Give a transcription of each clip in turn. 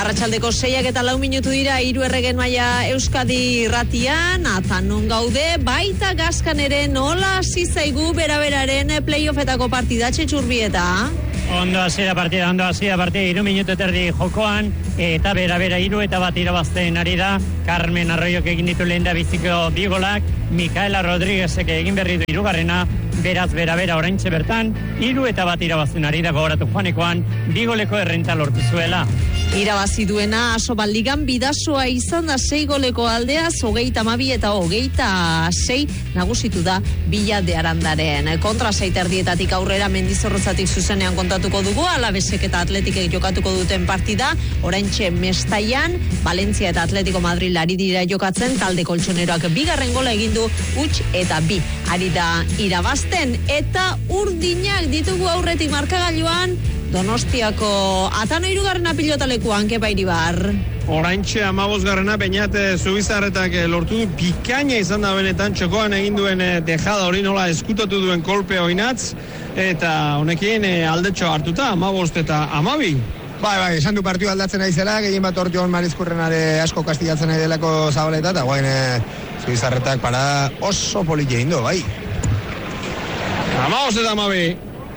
Arratsaldeko 6:04 dira, 3 Erregen Maila Euskadi irratian, eta non gaude, baita Gaskan ere nola hasi zaigu beraberaren playoffetako partida Txetxurbieta. Ondo hasi da partida, 3 minutu terdi jokoan, eta bera 3 eta 1 irabazten ari da. Carmen Arroyok egin ditu lehen da biziko 2 golak, Micaela Rodríguezek egin berri du 3. Beraz, bera oraintxe bertan, 3 eta 1 irabazten ari da, gogoratu Juanekoan, 2 goleko errenta lortu zuela. Irabazi duena Asobal-ligan bidasoa izan da 6 goleko aldea, 32 eta 26 nagusitu da Villa de Arandaren. Kontra 6 erdietatik aurrera Mendizorrozatik zuzenean kontatuko dugu, Alavesek eta Atletikek jokatuko duten partida, oraintxe Mestaian, Valentzia eta Atletico Madrid ari dira jokatzen, talde koltsoneroak 2. gola egin du, huts eta 2 ari da irabazten, eta urdinak ditugu aurretik markagailuan, Donostiako Atano 3. pilotalekuan, Kepa Iribar. Oraintxe 15. Beñat Zubizarretak lortu du, bikaina izan da benetan, txokoan egin duen dejada hori nola eskutatu duen kolpe oinatz, eta honekin aldetxo hartuta, 15 eta 12. Bai, esan du partiu aldatzen nahi zela, gehien bat hor Jon Marizkurrenare asko kastigatzen nahi delako Zabaleta, eta guain Zubizarretak para oso polit egin du, bai. 15 eta 12.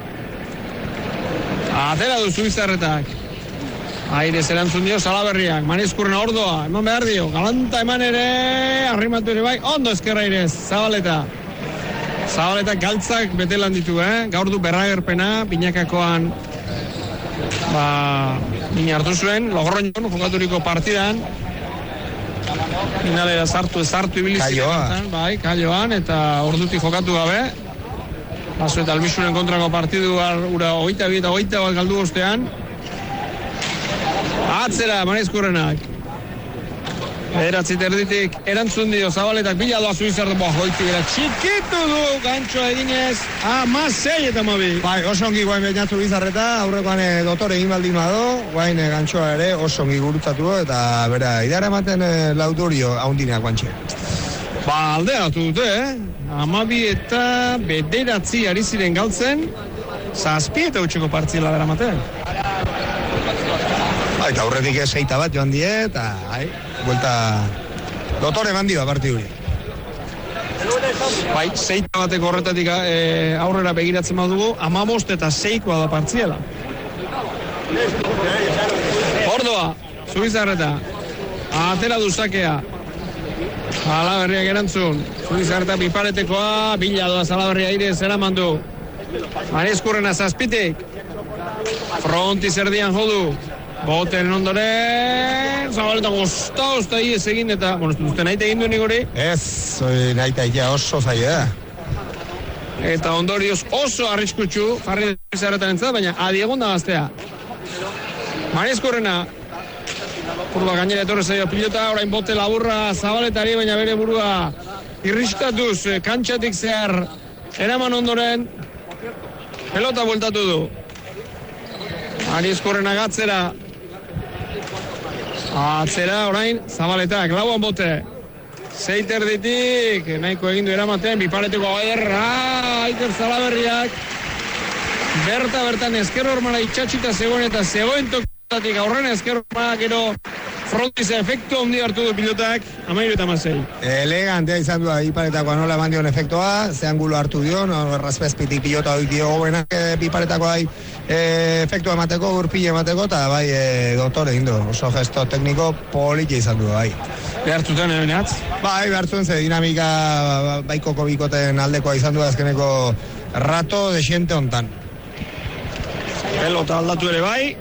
Atera du Zubizarretak. Aire zerantzun dio Salaberriak, Marizkurrena ordoa, eman behar dio, galanta eman ere, arrimatu ere bai, ondo ezkerra irez, Zabaleta. Zabaleta galtzak betelan ditu, gaur du berragerpena, binakakoan, mina hartu zuen, Logroñon, jokaturiko partidan, finalera sartu ibilizik. Kaioan, eta ordutik jokatu gabe. Baso eta Albisuren kontrako partidu ura 22 eta 20 bat galdu ostean. Atzera, Marizkurrenak. Bederatzi terditik erantzun dio Zabaletak bila doa Zubizarretak joitu gara. Txikitu du gantxoa eginez, 16 eta 12. Bai, oso ongi guain Beñat Zubizarreta, aurrekoan dotore egin baldin bado, guain gantxoa ere oso ongi gurutzatu, eta bera, idara ematen laudurio haundineak guantxe. Aldea datu dute, 12 eta 9 ari ziren galtzen, 7 eta 8 partziela bera maten. Eta aurretik 6 bat joan die, eta buelta dotore eman dio partiduri. 6 bateko horretatik aurrera begiratzen badugu, 15 eta 6 da partziela. Ordoa, Zubizarreta, atera duzakea. Salaberriak erantzun, Zubizarreta biparetekoa, bila doa Salaberria aire zera mandu. Marizkurrena 7, fronti zerdian jodu, boten ondoren, Zabaleta gozta iez egin eta, uste nahi egin duen igori? Ez, nahi egitea oso zaila da. Eta ondorioz oso arriskutsu, jarri Zubizarretan entzat, baina adiegon da gaztea. Marizkurrena, burua gainera etorre zaio pilota, orain bote laburra Zabaletari, baina bere burua irristatuz, kantxatik zehar eraman ondoren, pelota bueltatu du. Marizkurrena gatzera, orain Zabaletak, lauan bote. 6 erditik, nahiko egin du eramaten, bipareteko Aitor Salaberriak, bertan ezker hormala itxatxita zegoen eta zegoen tokatik aurren ezker hormala gero frontiza efektu ondi hartu du pilotak, 13 eta 16. Elegantea izan du biparetakoa nola eman dion efektua, ze angulo hartu dio, errazpezpitik pilota hori dio gobenak biparetakoa efektua emateko, gurpile emateko, eta bai dotore egin du, oso gesto tekniko politia izan du, bai. Behartzuten ebenatz? Bai, behartzuen, ze dinamika baikoko bikoten aldekoa izan du azkeneko rato desiente hontan. Pelota aldatu ere bai.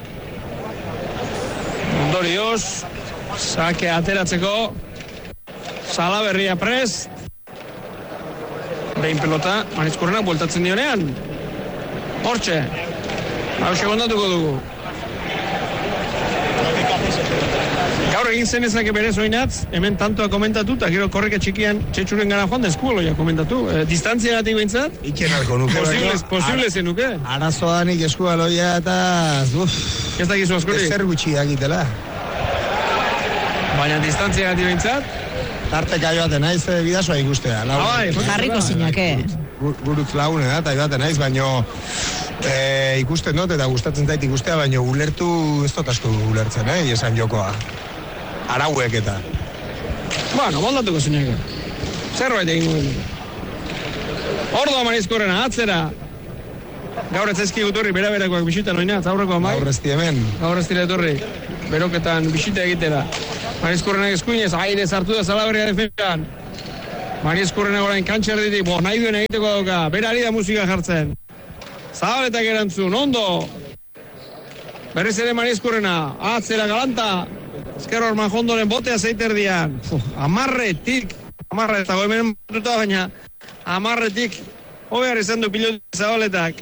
Ondorioz, sake ateratzeko, Salaberria prest. Behin pelota, Marizkurrenak bueltatzen dionean. Hortxe, hau segondatuko dugu. Gaur egin zenezake berez oinatz, hemen tantoa komentatu, eta gero korreka txikian Txetxuren gara joan da eskuoloia komentatu. Distantzia gatik behintzat? Iken alko nuke. Posible zenuke? Arazoa nik eskualoia eta... Ez dakizu askori? Ezer gutxi dakitela. Baina distantzia gatik behintzat? Tarteka joaten naiz bidasoa ikustea. Jarriko zinake. Gurutz lagune da, eta joaten naiz, baino Ikusten dut eta gustatzen zait ikustea, baina ulertu ez dut asko ulertzen, esan jokoa. Arauek eta. Bueno, moldatuko zineko. Zerbait egin gudu. Ordoa Marizkurrena, atzera. Gaur ez ezki guturri, bera-berakoak bisitan oinatz, aurreko amai. Gaur ez hemen. Gaur ez dira etorri. Beroketan bisita egitera. Marizkurrenak eskuinez, aire sartu da Salaberria defensan. Marizkurrenak orain kantxer ditik, nahi duen egiteko dauka. Bera ari da musika jartzen. Zabaletak erantzun, ondo. Berriz ere Marizkurrena, atzera galanta. Ezker hor Manjondoren botea zeiterdian. Amarretik, eta goemenen batuta baina, amarretik, hobear izan du pilotu Zabaletak.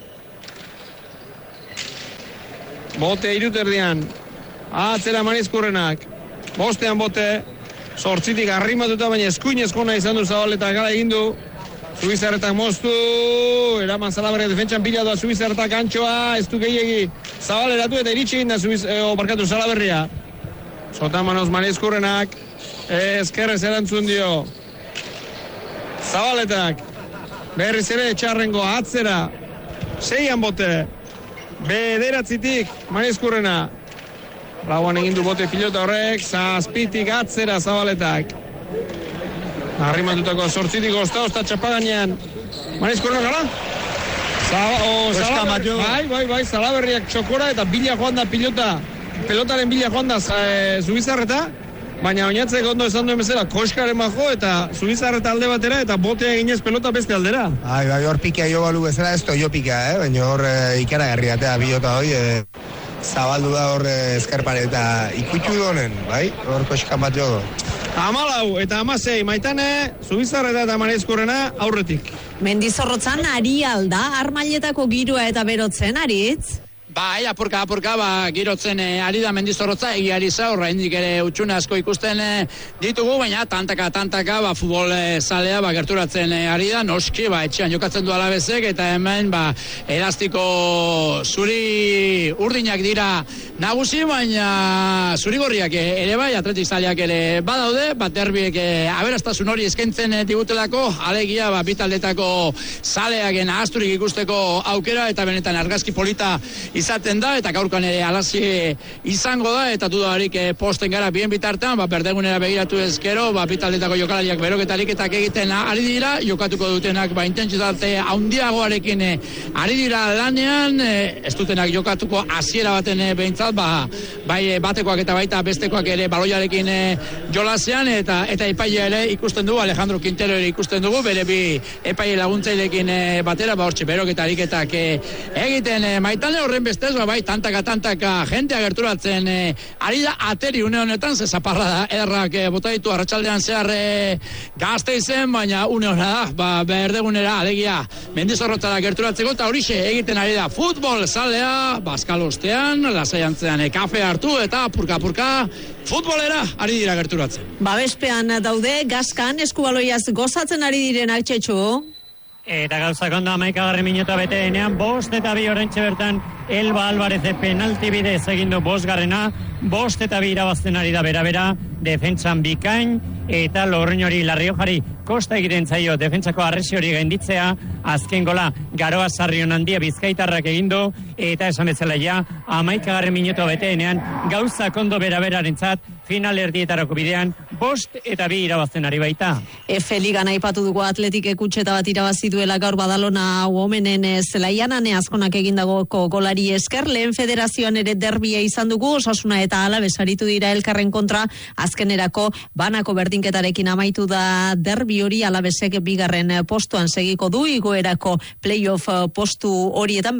Bote iruterdian, atzera Marizkurrenak, bostean bote, sortzitik arrimatuta baina eskuinezko nahi izan du Zabaletak gara egin du. Zubizarretak moztu, eraman Salaberria defentsan pila doa Zubizarretak antxoa, ez du gehiagi Zabaleratu eta iritsi egin da Salaberria. Sotan manoz Marizkurrenak, ezkerrez erantzun dio. Zabaletak, berriz ere txarrengo atzera, 6an bote, bederatzitik Marizkurrena. Lauan egin du bote pilota horrek, zazpitik atzera Zabaletak. Arrimatutako sortzitik osta txapaganean. Marizkurrena gara? Bai, Salaberriak txokora eta bila joan da pilota. Pelotaren bila joan da Zubizarreta. Baina oinatzek ondo esan duen bezala, koskaren bajo eta Zubizarreta alde batera eta botea eginez pelota beste aldera. Bai, hor pikea jo balu bezala, ez jo pikea, baina hor ikaragarri atea pilota hoi. Zabaldu da hor eskarpare eta ikutxu donen, bai? Hor koskan bat jo. 14 eta 16, Maitane, Zubizarreta eta Marizkurrena aurretik. Mendizorrotzan ari alda, Armailetako giroa eta berotzen, Aritz? Bai, apurka, girotzen ari da Mendizorrotza, egiari zaurra, indik ere utxune asko ikusten ditugu, baina tantaka, futbol zalea, gerturatzen ari da, noski, etxean jokatzen du Alabezek, eta hemen, elastiko zuri urdinak dira nagusi, baina zuri gorriak ere bai, atletik zaleak ere badaude, derbiek aberastasun hori eskaintzen digutelako, alegia, bitaldetako zaleak asturik ikusteko aukera, eta benetan argazki polita izaten da, eta gaurkan ere alazi izango da, eta dudarik posten gara bien bitartean, berdegunera begiratu ezkero, bitaldetako jokalariak beroketariketak egiten ari dira, jokatuko dutenak intentsitate handiagoarekin ari dira lanean, ez dutenak jokatuko hasiera baten behintzat, bai batekoak eta baita bestekoak ere baloiarekin jolasean, eta epailea ere ikusten dugu, Alejandro Quintero ere ikusten dugu, bere bi epaile laguntzailekin batera, hortxe beroketariketak egiten Maitane, horren bestez, bai, tantaka jentea gerturatzen ari da, ateri une honetan, ze zaparra da, ederrak bota ditu arratsaldean zehar Gasteizen, baina une hona da, berdegunera, alegia, Mendizorrotzara gerturatzeko, eta horixe egiten ari da, futbol zalea, Baskalostean, lasaiantzean kafe hartu, eta apurka, futbolera ari dira gerturatzen. Babespean daude, Gaskan eskubaloiaz gozatzen ari direnak, Txetxu? Eta gauzak ondo 11. minuta bete denean, 5 eta 2 oraintxe bertan Elba Alvarez penalti bidez egin du 5. 5 eta 2 irabazten ari da bera, defentsan bikain, eta Lorriñori Larriojari kosta egiten zaio defentsako arresi hori gainditzea, azken gola Garoa Sarrion handia Bizkaitarrak egin du, eta esan bezala 11. minuta bete denean, gauzak ondo berarentzat, final erdietarako bidean, 5 eta 2 irabazten ari baita. Efe Ligan aipatu dugu Atletik ekutxeta bat irabazi duela gaur Badalona Uomenen zelaianan, azkonak egindagoko golari esker, lehen federazioan ere derbia izan dugu, Osasuna eta Alabes aritu dira elkarren kontra, azkenerako banako berdinketarekin amaitu da derbi hori, Alabesek 2. postuan segiko du, igoerako playoff postu horietan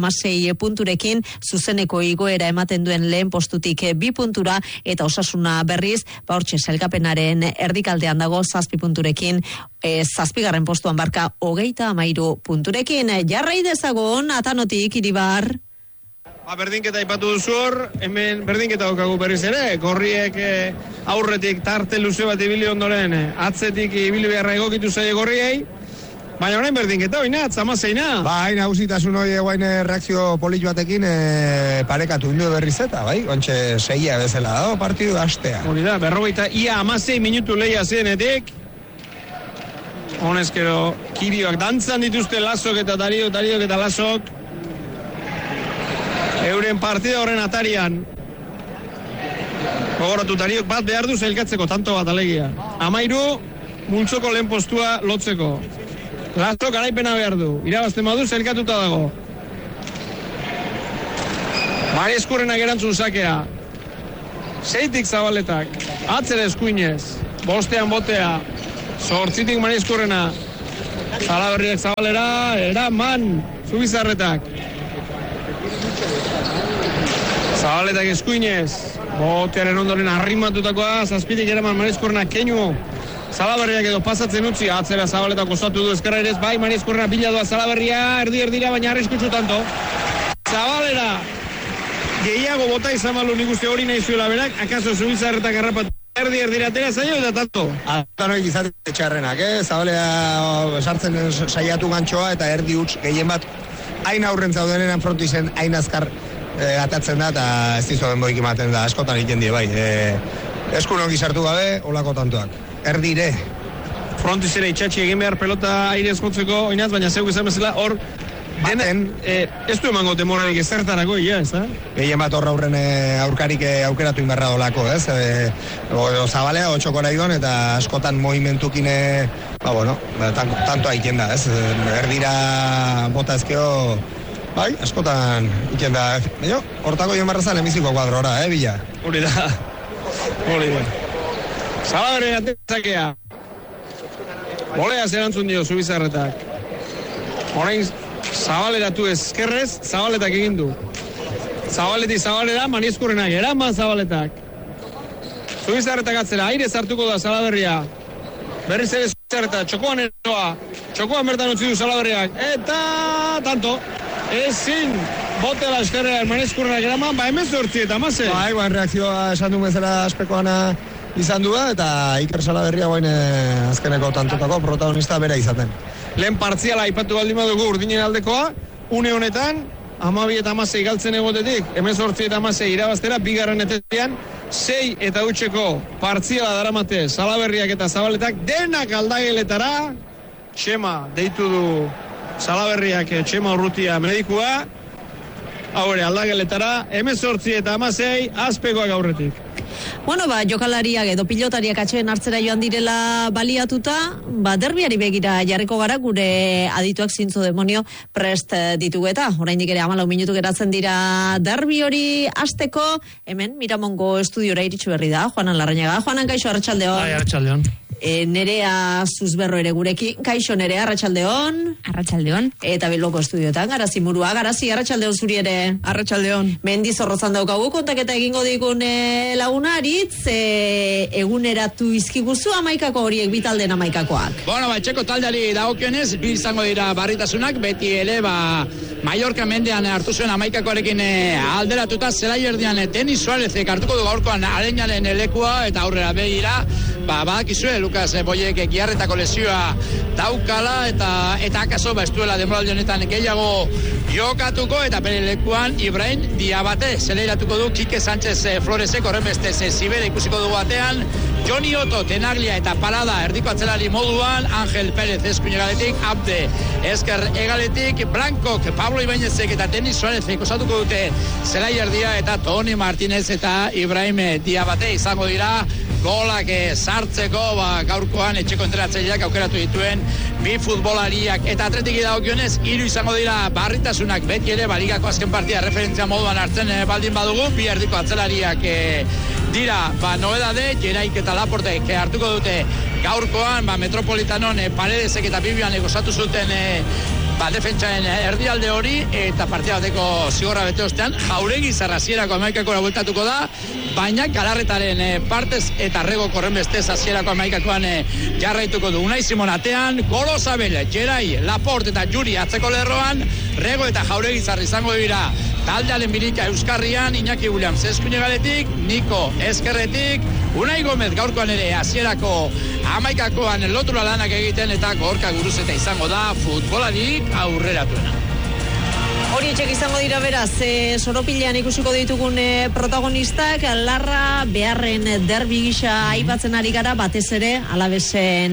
56 punturekin, zuzeneko igoera ematen duen lehen postutik 2 puntura, eta Osasuna berriz, hortxe sailkapenaren erdikaldean dago 7 punturekin, 7. postuan barka 33 punturekin. Jarrai dezagon, Atanotik, Iribar. Berdinketa ipatu duzu hor, hemen berdinketa daukagu berriz ere, gorriek aurretik tarte luze bat ibili ondoren, atzetik ibili beharra egokitu zaie gorriei, baina orain berdinketa, oinatz, 16. Bai, nagusitasun hori eguain reakzio polit batekin parekatu indu berriz eta, bai, ontxe 6 bezala dago partidu hastea. Hori da, 16 minutu lehia zenetik, honezkero, kirioak dantzan dituzte Lasok eta Dariok eta Lasok, euren partida horren atarian. Gogoratu Tariok bat behar du zailkatzeko, tanto bat alegia. 13, multzoko lehen postua lotzeko. Lazo garaipena behar du, irabazten badu zailkatuta dago. Mari Eskurrenak erantzun sakea. 6tik Zabaletak, atzera Eskuinez, 5 botea, 8tik Mari Eskurrena. Salaberriak Zabalera, eraman, Zubizarretak. Zabaletak Eskuinez, botearen ondoren arrimatutakoa, 7tik eraman Mari Eskurrena keinu. Salaberriak edo pasatzen utzi, atzera Zabaletak osatu du ezkerra ere, bai Mari Eskurrena bila doa Salaberria, erdira, baina arriskutsu tanto. Zabalera, gehiago bota izan balu nik uste hori nahi zuela berak, akaso Zubizarretak harrapatu. Erdira atera zaio eta tanto. Atanoik izate txarrenak, Zabalea sartzen saiatu gantxoa eta erdi huts gehien bat hain aurren zaudenean frontu izen hain azkar atatzen da eta ez dizo den boik ematen da, askotan egiten die bai. Eskunok izartu gabe, olako tantoak. Erdire. Frontu izera itxatxi egin behar pelota aire eskontzeko oinaz, baina zeu izan bezala hor baten, ez du emango demorarik ezertarako, ez da? Gehien bat horra aurren aurkarik aukeratu inbarra dolako, ez? Zabalea, txokora idon, eta askotan movimentukine, tanto haiten da, ez? Erdira bota ezkeo, bai, askotan haiten da. Hortako joan barra zan emiziko kuadrora, Bila? Hori da. Salaberria atetzakea. Bolea zerantzun dio Zubizarretak. Horein Zabaleratu ezkerrez, Zabaletak egin du. Zabalera, Mari Eskurrenak, eraman Zabaletak. Zubizarretak atzera, aire zartuko da Salaberria. Berriz ere Zubizarretak, txokoan eroa. Txokoan bertan utzi du Salaberriak. Eta, tanto, ezin botela eskerrean Mari Eskurrenak eraman, hemen zortzi eta maze. Reakzioa esan du bezala aspekoana izan du da, eta Iker Salaberria guain azkeneko tantotako protagonista bera izaten. Lehen partziala aipatu baldin badugu urdinen aldekoa, une honetan, 12 eta 16 galtzen egotetik, 18 eta 16 irabaztera, bigarren etetean, 6 eta utxeko partziala daramate Salaberriak eta Zabaletak, denak aldageletara, Txema deitu du Salaberriak Txema Urrutia medikua, haure aldageletara, 18 eta 16 azpekoak aurretik. Jokalariak edo pilotariak atxeen hartzera joan direla baliatuta, derbiari begira jarriko gara gure adituak zintzo demonio prest ditugu eta oraindik ere 14 minutu geratzen dira derbi hori hasteko. Hemen Miramongo estudiora iritsi berri da Juanan Larrañaga. Juanan, kaixo, arratsaldeon. Bai, arratsaldeon. Nerea Zuzberro ere gurekin. Kaixo, Nerea, arratsaldeon. Arratsaldeon. Eta Bilboko estudioetan, Garazi Murua. Garazi, arratsaldeon zuri ere. Arratsaldeon. Mendizorrozan daukagu kontaketa egingo digun lagunaritz, eguneratu izkiguzu 11ko horiek, bitaldeen 11koak. Etxeko taldeari dagokionez, bi izango dira barritasunak, beti ere, Mallorca mendean hartu zuen 11koarekin alderatuta, zelai erdian Denis Suárezek hartuko du gaurkoan Areñaren lekua, eta aurrera begira, badakizue, Lukas Boyek giarretako lesioa daukala, eta akaso estuela denboraldi honetan gehiago jokatuko, eta bere lekuan Ibrahim Diabate zeleiratuko du Kike Sánchez Floresek, horren beste Zibere ikusiko du batean, Joni Otto, Tenaglia eta Parada erdiko atzelari moduan, Ángel Pérez eskuinegaletik, Abde esker egaletik, Blancok, Pablo Ibañezek eta Denis Suárezek osatuko dute zelai erdia, eta Toni Martínez eta Ibrahim Diabate izango dira golak sartzeko, gaurkoan etxeko entrenatzaileak aukeratu dituen bi futbolariak, eta Atletiki dagokionez 3 izango dira barritasunak, beti ere Ligako azken partida referentzia moduan hartzen baldin badugu, bi erdiko atzelariak dira, noedade, Jeraik eta Laportek hartuko dute gaurkoan, Metropolitanon Paredesek eta Bibianek osatu zuten defentsaen erdialde hori, eta partida bateko zigorra bete ostean, Jauregi Zarrasierako 11kora bueltatuko da, baina Galarretaren partez eta Rego korrenbestez hasierako 11koan jarraituko du. Unai Simon atean, Golo Zabel, Jerai, Laporte eta Juri atzeko lerroan, Rego eta Jauregi Zarri izango dira taldearen birika Euskarrian, Iñaki Williams eskuinegaletik, Niko eskerretik, Unai Gomez gaurkoan ere hasierako 11koan lotura lanak egiten, eta Gorka Guruzeta izango da futbolarik aurreratuena. Horietxek izango dira beraz, soropilean ikusiko ditugun protagonistak, Larra beharren derbi gisa aipatzen ari gara, batez ere Alavesen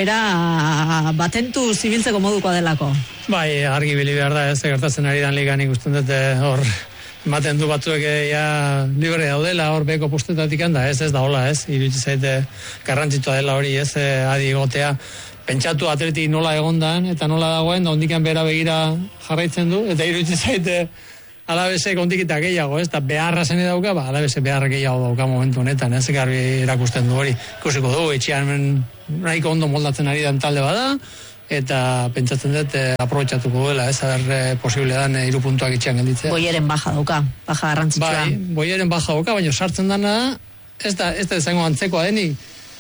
egoera batentu zibiltzeko modukoa delako. Bai, argi bili behar da, ez gertatzen ari dan ligan ikusten dut hor ematen du batzuek ja libre daudela hor beko postetatik handa, ez da hola, ez, iruditzen zaite garrantzitsua dela hori, ez, adi egotea, pentsatu atleti nola egondan, eta nola dagoen, da ondikan bera begira jarraitzen du, eta iruditzen zaite Alabesek ondikita gehiago, ez, eta beharra zene dauka, Alabesek beharra gehiago dauka momentu honetan, ez, garbi erakusten du hori. Ikusiko du, etxean nahiko ondo moldatzen ari dan talde bada, eta pentsatzen dut aprobetxatuko duela, ez, posible dan 3 puntuak etxean gelditzea. Boieren baja dauka, baja garrantzitsua. Bai, boieren baja dauka, baina sartzen dana, ez da izango antzekoa denik,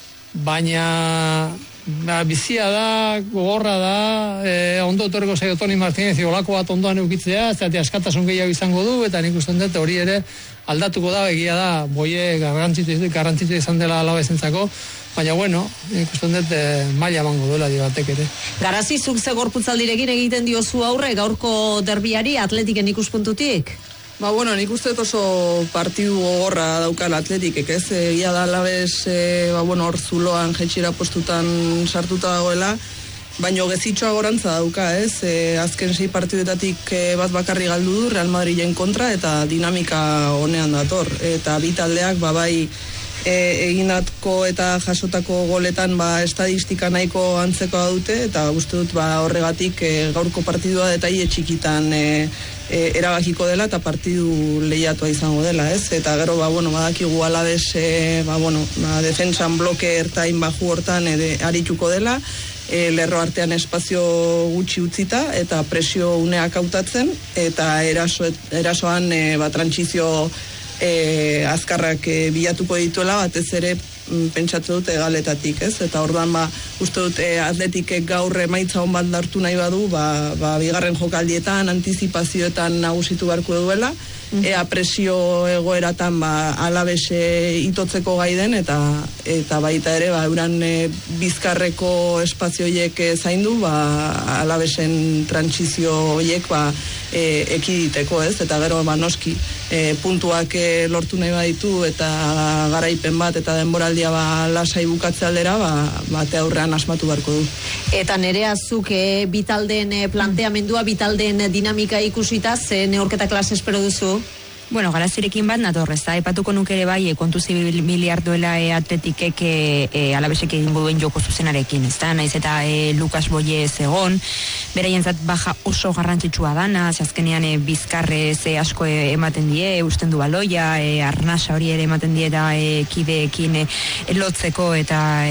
baina bizia da, gogorra da, ondo etorriko zaio Toni Martinez olako bat ondoan eukitzea, ez da askatasun gehiago izango du, eta nik usten dut hori ere aldatuko da, egia da, boie garrantzitsu izan dela Alabesentzako, baina bueno, nik usten dut maila emango duela batek ere. Garazi, zuk ze gorputzaldirekin egiten diozu aurre gaurko derbiari Atletiken ikuspuntutik? Bueno, nik uste oso partidu gogorra daukala Atletikek, ez? Ia da Alabes, hor zuloan jetxira postutan sartuta dagoela, baino gezitxoa gorantza dauka, ez? Azken 6 partidetatik bat bakarri galdu du Real Madriden kontra, eta dinamika honean dator. Eta bi taldeak, bai, egindatko eta jasotako goletan estadistika nahiko antzekoa dute, eta uste dut horregatik gaurko partidua detaile txikitan erabakiko dela eta partidu lehiatua izango dela, ez? Eta gero, badakigu Alabes, defentsan bloke ertain baju hortan arituko dela, lerro artean espazio gutxi utzita eta presio uneak hautatzen, eta erasoan trantsizio azkarrak bilatuko dituela, batez ere pentsatu dute galetatik, ez? Eta orduan uste dut Atletikek gaur emaitza on bat hartu nahi badu, bigarren jokaldietan, antizipazioetan nagusitu beharko duela, ea presio egoeratan Alabes itotzeko gai den, eta baita ere euran bizkarreko espazioiek zaindu, Alabesen trantsizio horiek ekiditeko, ez? Eta gero noski puntuak lortu nahi baditu, eta garaipen bat eta denboraldia lasai bukatze aldera, bate aurrean asmatu beharko du. Eta Nerea, zuk bitaldeen planteamendua, bitaldeen dinamika ikusita, ze neurketa klase espero duzu? Bueno, Garazirekin bat natorrez, epatuko nuke ere bai kontu zibiliar duela Atletikek Alabesek egingo duen joko zuzenarekin, ez da, naiz eta Lukas Boye egon, beraientzat baja oso garrantzitsua dana, azkenean bizkarre asko ematen die, usten du baloia, arnasa hori ere ematen die da kideekin lotzeko eta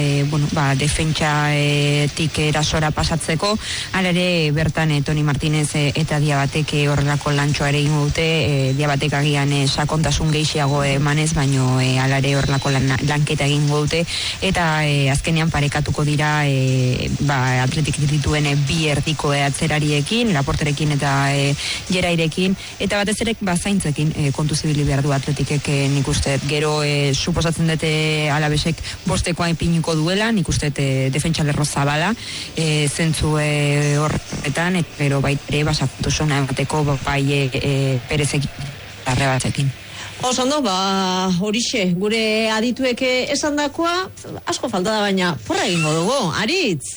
defentsatik erasora pasatzeko, hala ere bertan Toni Martinez eta Diabatek horrelako lantxoa ere ingo dute, Diabatek agian sakontasun gehiago emanez, baino alare horrelako lanketa egingo dute, eta azkenean parekatuko dira Atletik dituen bi erdiko atzerariekin, Laporterekin eta Jerairekin, eta batez ere zaintzekin kontu zibili behar du Atletikek, nik uste gero suposatzen dute Alabesek bostekoa ipiniko duela, nik uste defentsa lerro zabala zentzu horretan, pero baitere basakutu zona emateko Perezekin arrebatzekin. Osondo, horixe, gure adituek esandakoa asko falta da, baina porra egingo dugu, Aritz?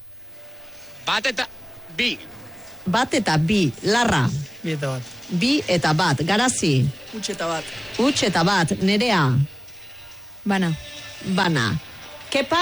Bat eta bi. Bat eta bi, Larra? Bi eta bat. Bi eta bat, Garazi? Huts eta bat. Huts eta bat, Nerea? Bana. Kepa?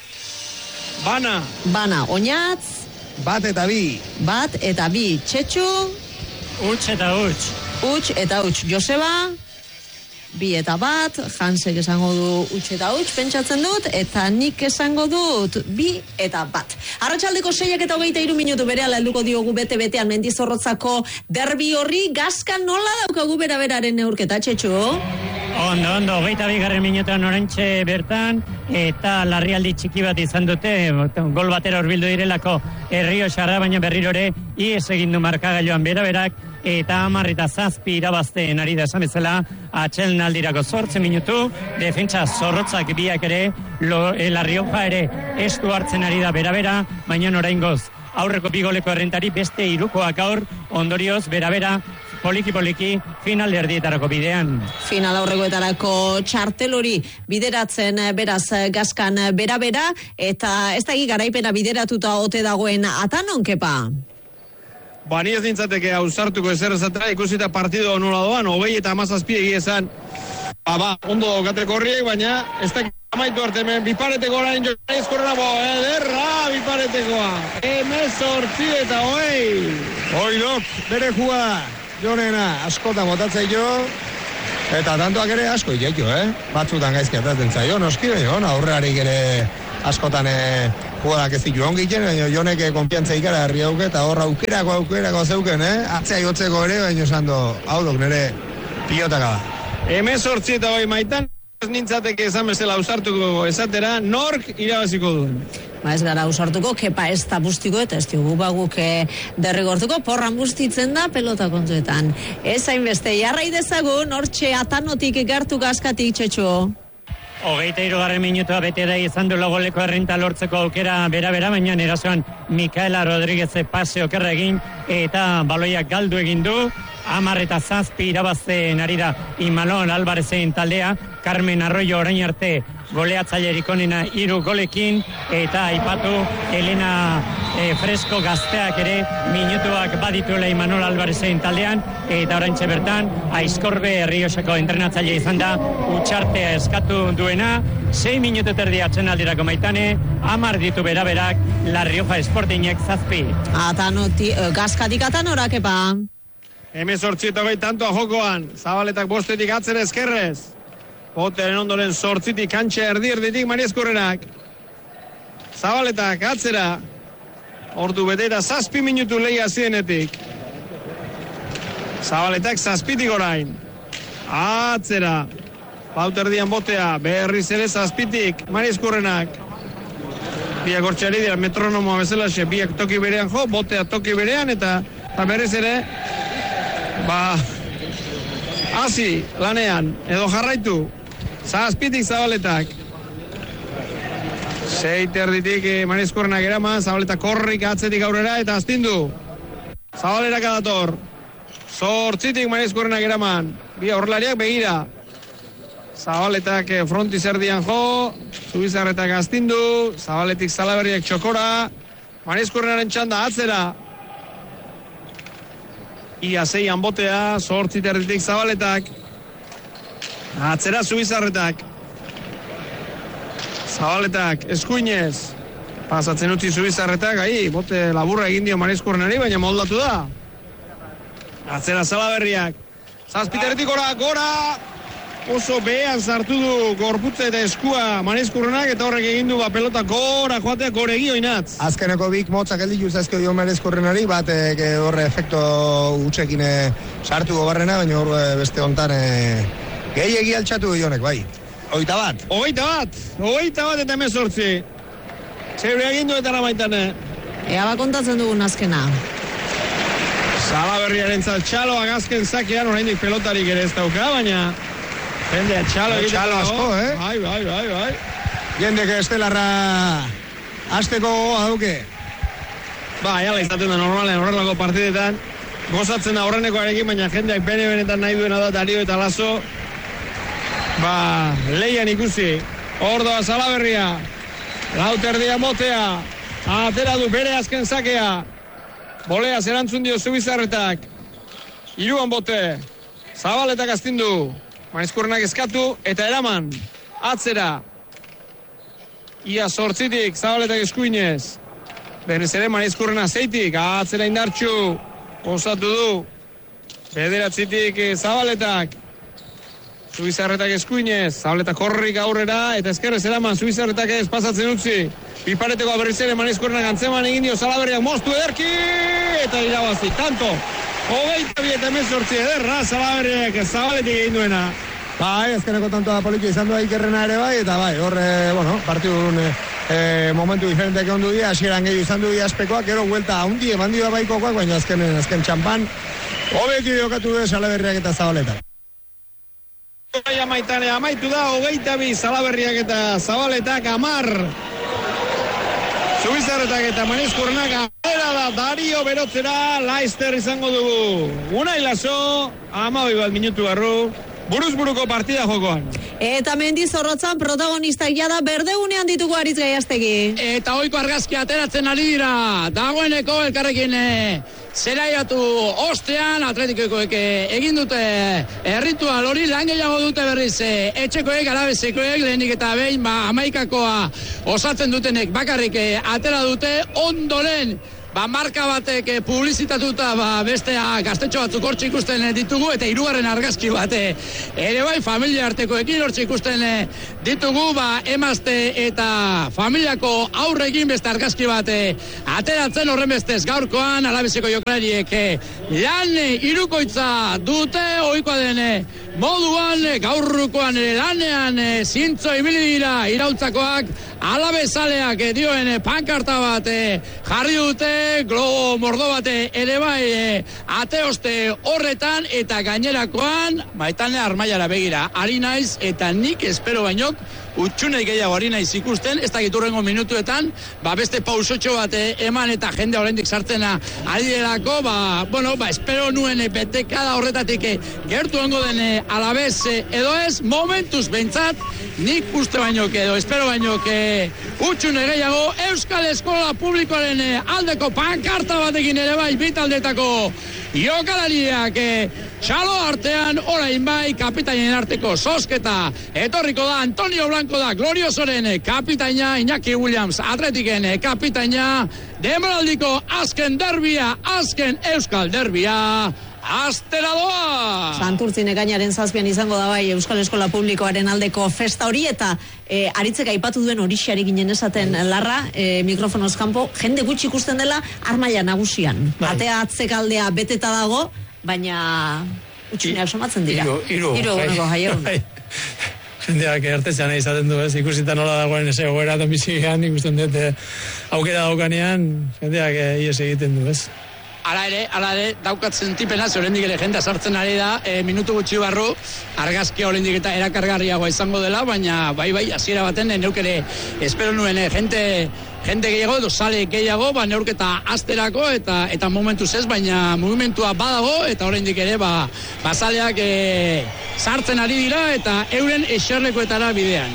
Bana. Oñatz? Bat eta bi. Bat eta bi, Txetxu? Huts eta huts. Huts eta huts, Joseba? Bi eta bat, Hansek esango du huts eta huts, pentsatzen dut, eta nik esango dut bi eta bat. Arratsaldeko 6:23 minutu berehala helduko diogu bete-betean Mendizorrotzako derbi horri, Gazka nola daukagu beraberaren neurketa, Txetxu? Ondo, 22. minutuan orentxe bertan, eta larrialdi txiki bat izan dute, gol batera hurbildu direlako Errioxarra, baina berrirore ies egin du markagailuan beraberak, eta 10-7 irabazten ari da esan bezala, atsedenaldirako 8 minutu, defentsa zorrotzak biak ere, La Rioja ere estu hartzen ari da berabera, baina oraingoz aurreko bigoleko errentari beste hirukoak gaur, ondorioz berabera poliki final erdietarako bidean. Final aurrekoetarako txartel hori bideratzen beraz Gazkan berabera, eta ez da garaipena bideratuta ote dagoen Atanon, Kepa? Bani ez nintzateke ausartuko ezer esatera, ikusita partido nola doan, 27 egiezan. Ondo daukateko horriek, baina ez da amaitu arte hemen, bipareteko orain Jones korrela, ederra biparetekoa. 18 eta 20. Oidok, bere jugada, Jonena, askotan botatzei jo, eta tantoak ere asko ikeiko, Batzutan gaizki atatzen zaio, noski, aurrearik ere askotan jugadak ez ditu ongitzen, baina Jonek konfiantza ikara herri hauke, eta horra aukerako zeuken, atzea jotzeko ere, baina esando, hau dok nire pilotaka da. 18 eta 20 maitan, ez nintzateke esan bezala ausartuko esatera, nork irabaziko duen. Ez gara ausartuko, kepa ez da bustiko eta ez diogu baguk derrigortuko, porran bustitzen da pelota kontuetan. Ez hainbeste, jarrai dezagun, hortxe atanotik gertu gaskatik txetxo. 23. minutua bete da izan du goleko errenta lortzeko aukera bera, baina erasoan Mikaela Rodríguez pase okerra egin eta baloiak galdu egin du. 10-7 irabazten ari da Imanol Alvarezen taldea. Carmen Arroyo orain arte goleatzailerik onena 3 golekin eta aipatu Elena Fresco gazteak ere minutuak badituela Imanol Alvarezen taldean eta oraintxe bertan Aizkorbe Errioxako entrenatzaile izan da utxartea eskatu duena. 6 minutu terdi atzenaldirako Maitane, 10 ditu beraberak La Rioja Sportingek 7. Gazkatik atanorak epa. 18 eta 20 tantoa jokoan, Zabaletak bostetik atzera eskerrez. Boteren ondoren 8 kantxa erditik Mari Eskurrenak. Zabaletak atzera. Ordu bete eta 7 minutu lehia zienetik. Zabaletak 7tik orain. Atzera. Pauterdian botea, berriz ere 7tik Mari Eskurrenak. Biak hortxari dira metronomoa bezalaxe, biak toki berean jo, botea toki berean eta berriz ere hasi lanean, edo jarraitu. 7tik Zabaletak. 6 erditik Mari Eskurrenak eraman, Zabaletak korrik atzetik aurrera eta astindu. Zabalerak adator. 8tik Mari Eskurrenak eraman. Bi aurrelariak begira. Zabaletak frontiz erdian jo, Zubizarretak astindu, Zabaletik Salaberriak txokora, Mari Eskurrenaren txanda atzera. Ia 6an botea, 8 erditik Zabaletak. Atzera Zubizarretak. Zabaletak, eskuinez. Pasatzen utzi Zubizarretak, bote laburra egin dio Mari Eskurrenari, baina moldatu da. Atzera Salaberriak. 7 erditik gora! Oso behan sartu du gorputza eta eskua Mari Eskurrenak eta horrek egin du pelota gora joatea gore egio inatz. Azkeneko bik motzak elditu zaizko dio Mari Eskurrenari, bat horre efekto utxekin sartu gobarrena, baina horre beste hontan gehiegi altxatu dionek, bai. 21 eta 18. Zebre egin du eta ramaitane. Ea bakontatzen dugun azkena. Salaberriaren txaloak azken zakean oraindik pelotarik ere ez dauka, baina jende txalo asko, Bai. Jendek estelarra azteko gogoa duke. Jala izaten da normalen horrelako partidetan. Gozatzen da horrenekoarekin, baina jendeak benetan nahi duena da Dario eta Lazo. Leian ikusi. Ordoa Salaberria. Lauterdia motea. Atera du bere azken zakea. Bolea zerantzun dio Zubizarretak. 3an bote. Zabaletak astindu. Mari Eskurrenak eskatu eta eraman. Atzera. Ia 8tik Zabaletak eskuinez. Berriz ere Mari Eskurrena 6tik. Atzera indartxu. Osatu du. 9tik Zabaletak. Zubizarretak eskuinez. Zabaletak korrik aurrera eta eskerrez eraman. Zubizarretak ez pasatzen utzi. Bipareteko berriz ere Mari Eskurrenak antzeman egin dio Salaberriak moztu ederki. Eta irabazi. Tanto. 22 eta 18 ederra Salaberriak Zabaletik egin duena. Azkeneko tantoa politia izan du Ikerrena ere bai, eta horre, partidun momentu diferenteak ondu dira, hasieran gehiago izan du dira aspekoak, gero huelta haundi eman dio baikokoak, baina azken txampan, hobeki diokatu du Salaberriak eta Zabaletak. Amaitu da, 22 Salaberriak eta Zabaletak 10. Zubizarretak eta Mari Eskurrenak atera da Dario berotzera, Laizter izango dugu. Unai Lazo, 12 minutu barru, buruz-buruko partida jokoan. Eta Mendizorrotzan protagonistak jada berdegunean ditugu Aritz Gaiastegi. Eta oiko argazki ateratzen ari dira. Dagoeneko elkarrekin zelaiatu ostean, Atletikoek egin dute erritual hori, lan gehiago dute berriz etxekoek, alabezekoek, lehenik eta behin, 11koa osatzen dutenek bakarrik atera dute, ondoren, marka batek publizitatuta bestea gaztetxo batzuk hortxe ikusten ditugu eta 3. argazki bate ere bai familia artekoekin hortxe ikusten ditugu emazte eta familiako aurrekin beste argazki bate ateratzen horren bestez gaurkoan alabezeko jokalariek lan hirukoitza dute ohikoa den moduan gaurrukoan lanean zintzo ibili dira iraultzakoak alabezaleak dioen pankarta bat jarri dute globo mordo bate ere bai ateoste horretan eta gainerakoan Maitane Armaiara begira ari naiz eta nik espero bainok utxunei gehiago ari naiz ikusten, ez dakit hurrengo minutuetan, beste pausotxo bat eman eta jende oraindik sartzen ari delako, espero nuen betekada horretatik gertu ongo den Alabez edo ez, momentuz behintzat, nik uste bainok edo, espero bainok utxune gehiago, Euskal Eskola Publikoaren aldeko pankarta batekin ere bai, bitaldetako jokalariak txalo artean, orain bai, kapitainen arteko sosketa, etorriko da Antonio Blanco da, Gloriosoren kapitaina, Iñaki Williams Atletiken kapitaina, denboraldiko azken derbia, azken Euskal derbia, astera doa! Santurtzin ekainaren 7 izango da bai Euskal Eskola Publikoaren aldeko festa hori eta aritzek aipatu duen horixari ginen esaten Larra, mikrofonoz kanpo, jende gutxi ikusten dela Armaia nagusian. Atea atzekaldea beteta dago, baina utxineak somatzen dira. Hiru eguneko jaiegun. Jendeak ertezean izaten du, ez, ikusita nola dagoen ez egoera eta bizigean, ikusten dut aukera daukanean, jendeak ies egiten du, ez. Hala ere, daukatzen tipena, oraindik ere jendea sartzen ari da, minutu gutxi barru, argazkia oraindik eta erakargarriagoa izango dela, baina bai, hasiera baten neuk ere espero nuen jende gehiago edo sale gehiago, neurketa asterako eta momentuz ez, baina mugimentua badago eta oraindik ere saleak sartzen ari dira eta euren eserlekuetara bidean.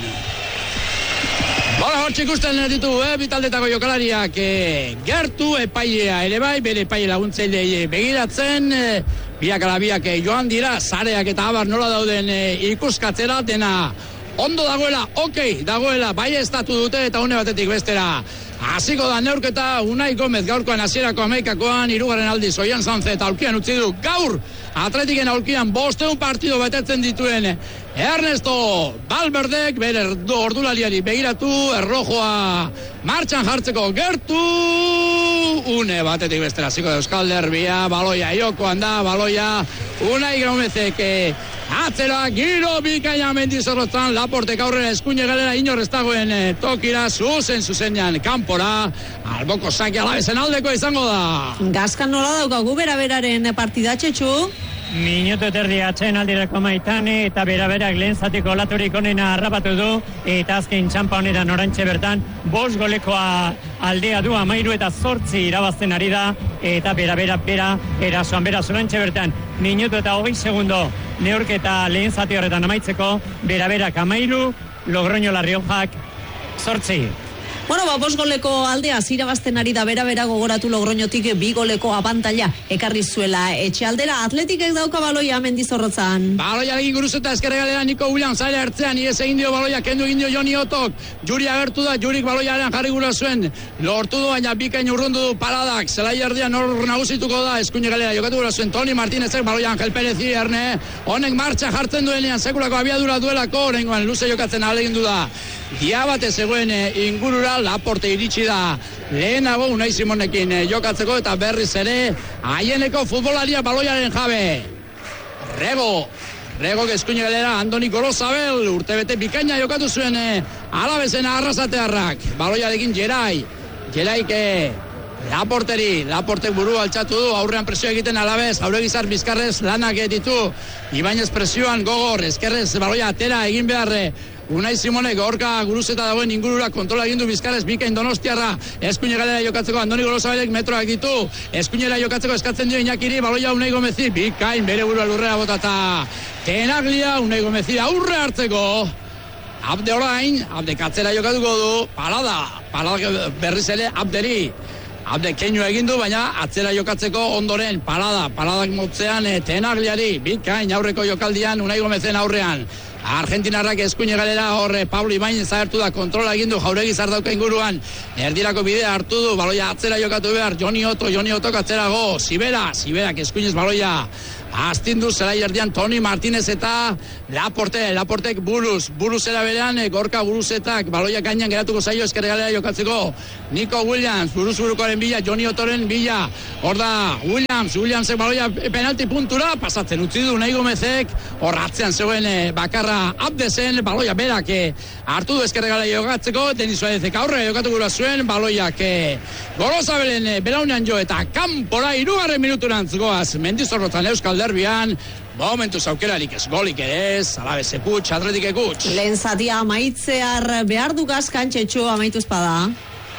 Hortxe ikusten ditugu, bitaldetako jokalariak gertu epailea ere bai, bere epaile laguntzailei begiratzen, biak ala biak joan dira, zareak eta abar nola dauden ikuskatzera, dena ondo dagoela, dagoela, bai estatu dute eta une batetik bestera. Hasiko da neurketa, Unai Gomez gaurkoan hasierako 11koan, 3. aldiz Oian Sanze eta aulkian utzi du gaur Atletiken aulkian 500 partido betetzen dituen Ernesto Valverdek bere ordulariari begiratu, errojoa martxan jartzeko gertu, une batetik bestera hasiko da Euskal derbia, baloia jokoan da, baloia Unai Gomezek atzera, giro bikaina Mendizorrotzan, Laportek aurrera eskuine galera inor ez dagoen tokira, zuzenean kanpora, alboko saki Alabezen aldeko izango da. Gazkan nola daukagu bera-beraren partidatxetxu? Minutu eterdi atxen aldirako Maitane eta bera-berak lehen zatiko olaturik onena harrapatu du eta azken txampa honetan orantxe bertan 5 golekoa aldea du 13-8 irabazten ari da eta bera erasoan beraz orantxe bertan minutu eta 20 segundo neurketa lehen zati horretan amaitzeko bera-berak 13, Logroño La Riojak 8. Bueno, 5 goleko aldea zirabazten ari da bera gogoratu Logroñotik 2 goleko abantaila ekarri zuela etxe aldera. Atletikek dauka baloia Mendizorrotzan. Baloia egin guruzeta eskerre galera Niko Williams zaila ertzean, ies egin dio baloia, kendu egin dio Joni Otok. Juri agertu da, Jurik baloiaren jarri gura zuen. Lortu du, baina bikain urrundu du paradak. Zelai erdian hor nagusituko da, eskuine galera jokatu gura zuen. Toni Martínezek baloia Angel Perez Erne. Honek martxa jartzen duenean, sekulako abiadura duelako, orengoan luze jokatzen ahalegindu da. Diabate zegoen ingurura, Laporte iritsi da lehenago Unai Simonekin jokatzeko eta berriz ere haieneko futbolaria baloiaren jabe. Rego eskuine galera Andoni Golosabel urtebete bikaina jokatu zuen Alabezen arrasatearrak. Baloiarekin Jeraik Laportek buru altxatu du, aurrean presio egiten Alabez, Jauregizar Bizkarrez lanak ditu, Ibañez presioan gogor, eskerrez baloia atera egin behar Unai Simonek gorka guruzeta dagoen ingurura kontrola egin du Bizkarrez, bikain Donostiarra, eskuine galera jokatzeko Andoni Golosabelek metroak ditu, eskuinera jokatzeko eskatzen dio Iñakiri, baloia Unai Gomezi, bikain bere burua lurrera botata, Tenaglia, Unai Gomezi aurre hartzeko, Abde orain, Abde katzera jokatuko du, Palada berriz ere Abderi, Abde keinu egin du, baina atzera jokatzeko ondoren paradak motzean Tenagliari, bikain aurreko jokaldian Unai Gomezen aurrean. Argentinarrak eskuine galera horre Pablo Ibañez agertu da, kontrola egin du Jauregi Zardauka inguruan, erdirako bidea hartu du, baloia atzera jokatu behar, Joni Otok atzerago, Siberak eskuinez baloia astindu zelai erdian Toni Martinez eta Laportek Buruzera berean, Gorka Buruzetak baloia gainean geratuko zaio ezkerre galera jokatzeko, Nico Williams Buruzurukoaren bila, Joni Otoren bila, hor da Williamsek baloia penalti puntura pasatzen utzi du Unai Gomezek, horratzean zegoen bakarra Abde zen, baloia berak hartu du ezkerre galera jokatzeko, Denis Suárezek aurre jokatu gura zuen, baloiak Gorosabelen belaunean jo eta kanpora 3. minuturantz goaz Mendizorrotzan Euskal Derbian, momentu zaukerarik ez golik ere ez, Alabese kutx, Atletik kutx. Lehen zatia amaitzear behar du gazkan Txetxo amaitu espada.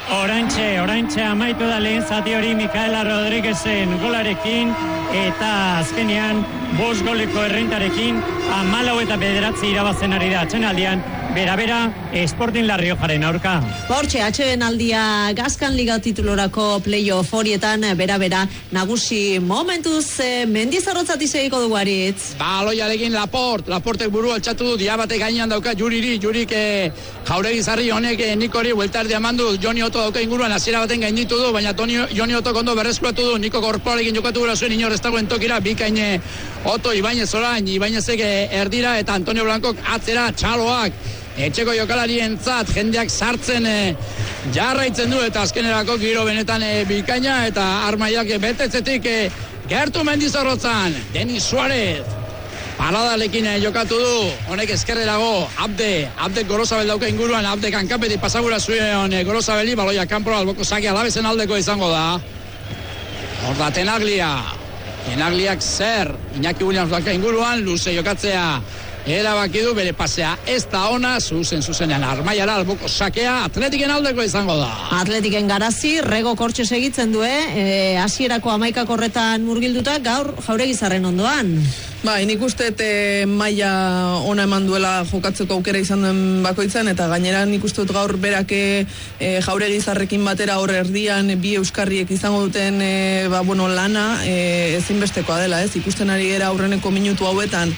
Oraintxe amaitu da lehen zati hori Mikaela Rodriguezen golarekin eta azkenean 5 goleko errentarekin 14 eta 9 irabazen ari da atxenaldian, bera Sporting La Riojaren aurka. Hortxe, atxeben aldia Gazkan Liga titulorako playoff horietan, bera nagusi momentuz Mendizorrotzat izegiko dugu Aritz. Baloiarekin Laportek buru altxatu du, Diabate gainean dauka Jurik Jauregi Zarri honek Nikori bueltardi amandu, Joni Oto dauka inguruan hasiera baten gainditu du, baina Joni Oto kondo berreskuratu du, Niko Korporarekin jokatu gura zuen inor ez dagoen tokira, bikaine Oto Ibañez orain, Ibañezek erdira eta Antonio Blancok atzera txaloak. Etxeko jokalarientzat jendeak sartzen jarraitzen du eta azkenerako giro benetan bikaina eta armaiak betetzetik gertu Mendizorrotzan. Denis Suárez paradalekin jokatu du, honek ezkerrerago Abde Gorosabel dauka inguruan, Abde kankapetik pasagura zuen Gorosabeli, baloia kanpora alboko sake Alabesen aldeko izango da. Horda Tenagliak zer, Iñaki Williams dauka inguruan, luze jokatzea erabaki du, bere pasea ez da ona, zuzenean armaiara alboko sakea Atletiken aldeko izango da. Atletiken garazi, Rego Kortxe segitzen du, hasierako 11 horretan murgilduta, gaur Jauregi Zarren ondoan. Bai, nik uste maila ona eman duela jokatzeko aukera izan den bakoitzan, eta gainera nik uste dut gaur berak Jauregi Zarrekin batera hor erdian bi euskarriek izango duten lana ezinbestekoa dela, ez? Ikusten ari era aurreneko minutu hauetan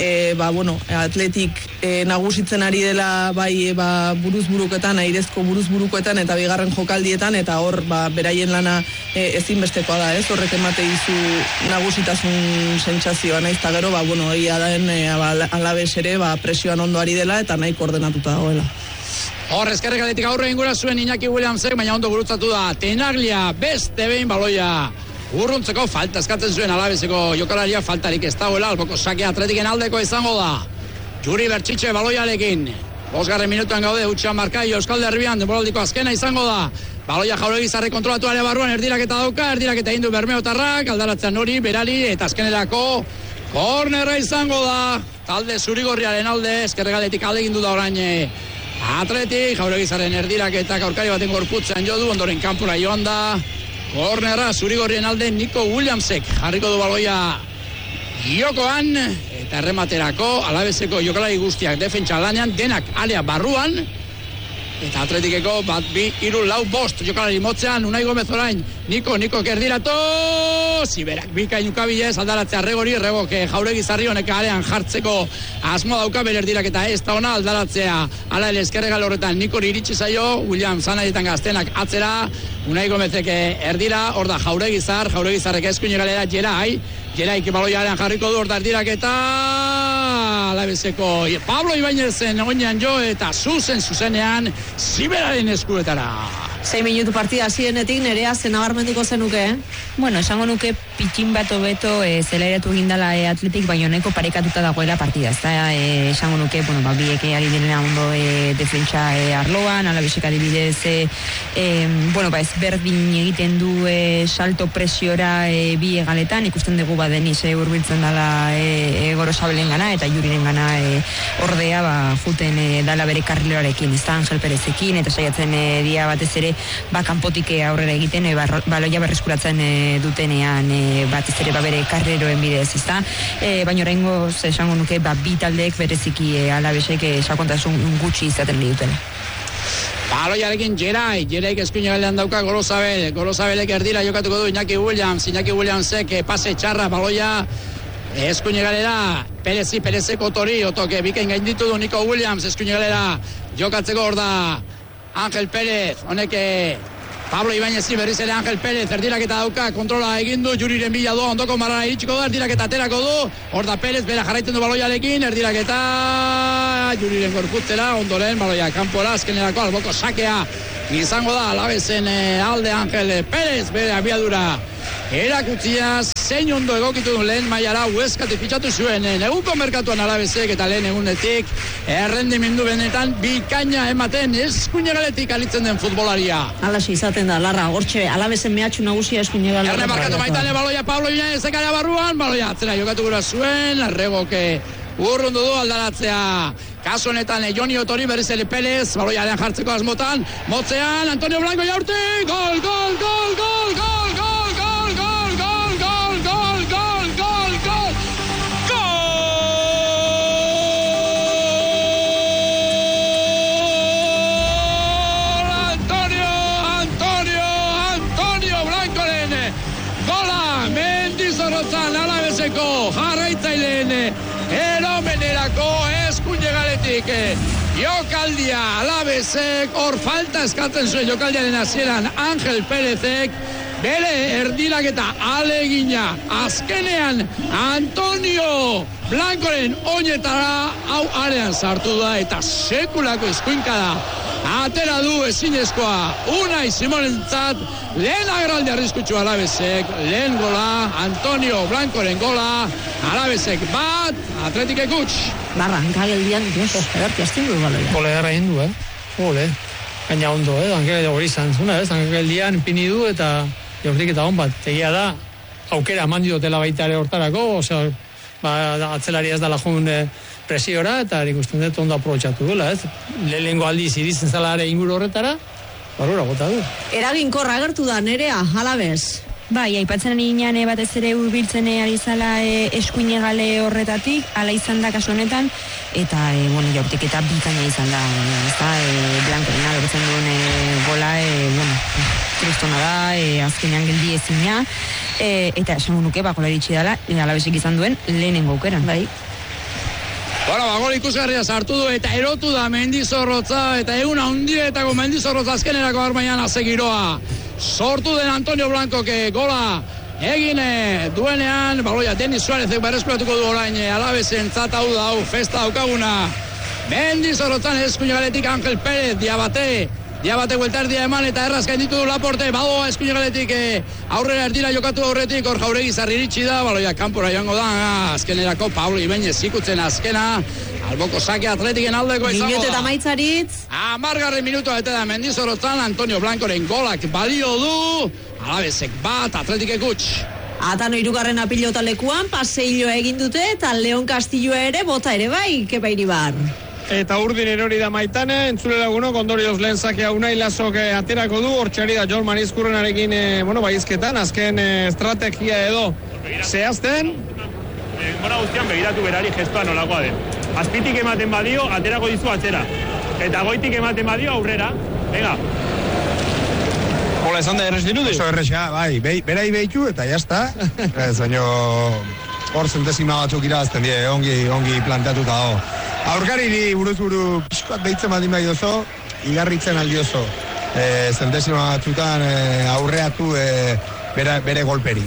Atletik nagusitzen ari dela bai buruzburuketan, airezko buruzburukoetan eta bigarren jokaldietan, eta hor beraien lana ezinbestekoa da, ez? Horrek emate dizu nagusitasun sentsazioa, naiz eta gero, egia den Alabes ere presioan ondo ari dela eta nahi koordenatuta dagoela. Hor, ezkerrek aletik aurre ingura zuen Iñaki Williamsek, baina ondo gurutzatu da Tenaglia, beste behin baloia urruntzeko, falta eskatzen zuen Alabeseko jokalaria, faltarik ez dagoela, alboko sake Atletiken aldeko izango da. Juri Bertxitxe baloiarekin, 5. minutuan gaude, utxean markai Euskal Derbian, denboraldiko azkena izango da. Baloia Jauregi Zarre kontrolatu ere barruan, erdiraketa dauka, erdiraketa indu Bermeotarrak, aldaratzean hori, berari, eta azkenerako kornera izango da. Talde zurigorriaren alde, ezkerregaletik alde gindu da orain Atletik, Jauregi Zarren erdiraketak aurkari baten gorputzean jo du, ondoren kanpura joan da. Kornera zurigorrien alde Nico Williamsek jarriko du baloia jokoan, eta errematerako Alabeseko jokalari guztiak defentsa lanean, denak alea barruan, eta Atletikeko 1, 2, 3, 4, 5 jokalari motzean, Unai Gomez orain, Niko erdirato, Siberak bikain ukabilez, aldaratzea Regok Jauregi Zarri honek alean jartzeko asmo dauka, bere erdirak eta ez da ona, aldaratzea ala ere ezkerregal horretan Nikori iritsi zaio, William Zanaietan gaztenak atzera, Unai Gomezek erdira, hor da Jauregi Zarrek eskuine galera Jeraik baloiaren jarriko du, hor da erdirak eta Alabeseko Pablo Ibañezen oinean jo eta zuzenean Siberaren eskuetara. 6 minutu partida hasienetik Nerea zenabarmenduko zenuke, esango nuke pitxin bat hobeto zelairatu egindala Atletik, baina honeko parekatuta dagoela partida, ez da, esango nuke, biek ari direna ondo defentsa arloan, Alabesek adibidez, ezberdin egiten du salto presiora bi egaletan, ikusten dugu Denis urbiltzen dala Gorosabelen gana, eta Juriren gana ordea, juten dala bere karriloarekin, ez da, Angel Perezekin, eta saiatzen dia batez ere kanpotik aurrera egiten, baloia berreskuratzen dutenean, batez ere bere karreroen bidez, ezta? Baina oraingoz esango nuke bi taldeek bereziki Alabesek sakontasun gutxi izaten ditutela. Baloiarekin Jeraik eskuin galean dauka Gorozabelek erdira jokatuko du Iñaki Williamsek pase txarra baloia eskuin galera Perezeko tori otoke bikain gainditu du Nico Williams eskuin galera jokatzeko hor da Ángel Pérez honek Pablo Ibáñezi berriz ere Ángel Pérez erdiraketa dauka, kontrola egin du, Juriren bila doa, ondoko marrara iritsiko da, erdiraketa aterako du, hor da Pérez, bera jarraitzen du baloiarekin, erdiraketa Juriren gorputzera, ondoren baloia kanpora, azkenerako alboko sakea izango da, Alavezen alde Ángel Pérez, bere abiadura erakutzia, zein ondo egokitu du lehen mailara Hueskatik fitxatu zuen neguko merkatuan Alavesek eta lehen egunetik errendimendu benetan bikaina ematen eskuinegaletik alitzen den futbolaria. Alaxe izaten da, Larra, hortxe Alavesen mehatxu nagusia eskuinegaletik. Erne markatu baitane baloia Pablo Ibáñezek ara barruan, baloia atzera jokatu gura zuen, Arregoke urrundu du aldaratzea. Kasu honetan Joni Otori berriz ere Pérez, baloiaren jartzeko asmotan, motzean Antonio Blanco jaurti, gol! Jarraitzaileen eromenerako eskuinegaletik jokaldia Alavesek hor falta eskatzen zuen jokaldiaren hasieran Ángel Pérezek bere erdilaketa alegina azkenean Antonio Blancoren oinetara hau arean sartu da eta sekulako eskuinkada atera du ezinezkoa Unai Simonentzat lehen agerraldi arriskutsua Alavesek, lehen gola Antonio Blancoren gola Alavesek bat, Atletikek huts. Barra, hankageldian, Dios, eberti azten du baloia. Gole garra egin du, Gole, gaina ondo, hankageldia hori izan zuna, hankageldian pini du eta jortik eta hon bat, egia da, aukera eman diotela baita ere hortarako, osea, atzelari ez da lajun presiora, eta ikusten dut ondo aprobetxatu duela, lehenengo aldiz iritzen zala ere inguru horretara, barura gota du. Eraginkorra agertu da, Nerea, Alavez. Bai, aipatzen inean batez ere hurbiltzen ari zala eskuinegale horretatik, ala izan da kasu honetan, eta, jaurtik eta bikaina izan da, Blancorena lortzen duen gola, kristona da, azkenean geldi ezina, eta esan nuke, gola iritsi dela, Alavesek izan duen lehenengo aukeran. Bai. Gol ikusgarria sartu du eta erotu da Mendizorrotza eta egun handietako Mendizorrotza azkenerako armaian azegiroa. Sortu den Antonio Blanco gola egin duenean, baloia Denis Suárezek berreskuratuko du orain Alavesen hau da, festa daukaguna. Mendizorrotzan eskuinegaletik Ángel Pérez, Diabate bueltardia eman eta erraz gainditu du Laporte, badoa eskuinegaletik aurrera erdira jokatu aurretik, hor Jauregi zarri iritsi da, baloia kanpora joango da, azkenerako Pablo Ibáñez ikutzen azkena, alboko sake Atletiken aldeko izango da. Minut eta maitzaritz. 10. minutua eta da Mendizorrotzan Antonio Blancoren golak balio du, Alavesek bat, Atletikek huts. Atano 3. pilota lekuan, paseilloa egin dute eta Leon Castilloa ere bota ere bai, Kepa Iribar. Eta urdin erori da Maitane, entzule lagunok, ondorioz lehen zakea Unai Lasok aterako du, hortxari da Jon Marizkurrenarekin, baizketan, azken estrategia edo zehazten. Gora guztian begiratu berari gestoa nolakoa den. Azpitik ematen badio, aterako dizu atzera. Eta goitik ematen badio, aurrera. Venga. Hola, esan da errez dirudi? Oso erreza, bai, berai behitu eta jazta. Zaino, hor zentesima batzuk irabazten die, ongi planteatuta dago. Aurkariri buruz-buru pixkoat behitzen badin bai oso, igarritzen aldi oso. Zentesima batzutan aurreatu bere golperi.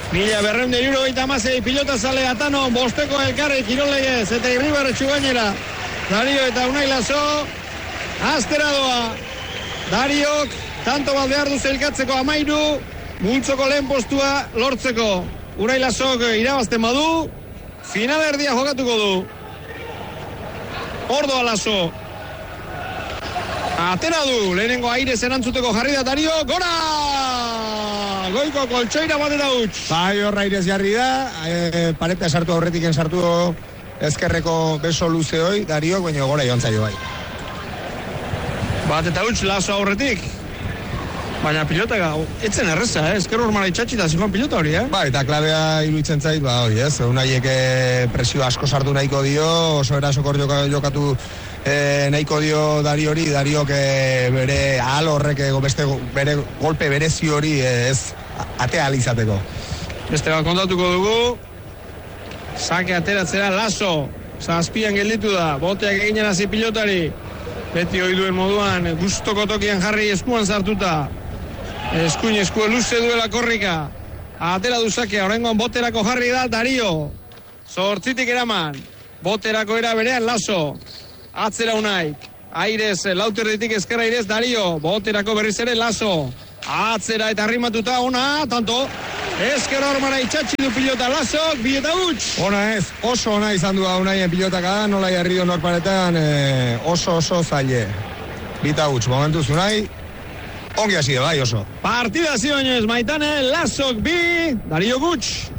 1256 pilota zale Atano, bosteko elkarri Kirolegez eta Irribarre txugainera. Dario eta Unai Laso, aztera doa. Dariok, tanto bat behar du zelkatzeko 13, multzoko lehen postua lortzeko. Unai Lasok irabazten badu, final erdia jokatuko du. Ordoa Laso. Atena du, lehenengo aire zerantzuteko jarri da Dario, gora! Goiko koltsoira bat eta huts. Bai, horra airez jarri da, pareta sartu aurretiken sartu ezkerreko beso luze hoi, Dario, baina gora joan zaio bai. Bat eta huts Laso aurretik. Baina pilota etzen erreza, ezker normala itxatxita zikoan pilota hori, Ba, eta klabea iruditzen zait, hori, Unaiek presio asko sartu nahiko dio, oso erasokor jokatu nahiko dio Dariok bere ahal horrek bere golpe berezi hori ez atea alizateko. Beste bat kontatuko dugu, sake ateratzera Laso, zazpian gelditu da, boteak eginen hasi pilotari, beti hori duen moduan, gustoko tokian jarri eskuan sartuta, eskue luze duela korrika, atera du sakea, horrengoan boterako jarri da Dario, zortzitik eraman, boterako era berean Laso, atzera Unaik, Airez, lauterditik ezkerra Airez, Dario, boterako berriz ere Laso, atzera eta arrimatuta ona, tanto, ezkerra hormara itxatxi du pilota Lasok, bileta huts. Ona ez, oso ona izan du Unaien pilotaka, nola jarri du norparetan, oso zaile. Bita huts, momentuz Unai, ongi hasi da bai oso. Partida zi baino ez, Maitane, Lasok bi, Dario huts.